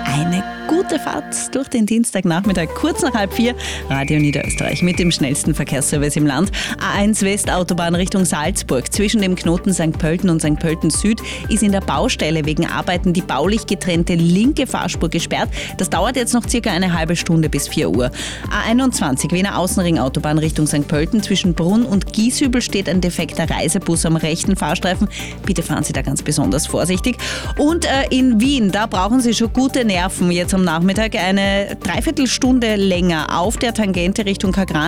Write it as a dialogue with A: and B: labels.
A: Eine gute Fahrt durch den Dienstagnachmittag, kurz nach 3:30, Radio Niederösterreich mit dem schnellsten Verkehrsservice im Land. A1 Westautobahn Richtung Salzburg. Zwischen dem Knoten St. Pölten und St. Pölten Süd ist in der Baustelle wegen Arbeiten die baulich getrennte linke Fahrspur gesperrt. Das dauert jetzt noch circa eine halbe Stunde bis 4 Uhr. A21 Wiener Außenringautobahn Richtung St. Pölten. Zwischen Brunn und Gieshübel steht ein defekter Reisebus am rechten Fahrstreifen. Bitte fahren Sie da ganz besonders vorsichtig. Und in Wien, da brauchen Sie schon gute Nerven jetzt am Nachmittag. Eine Dreiviertelstunde länger auf der Tangente Richtung Kagran.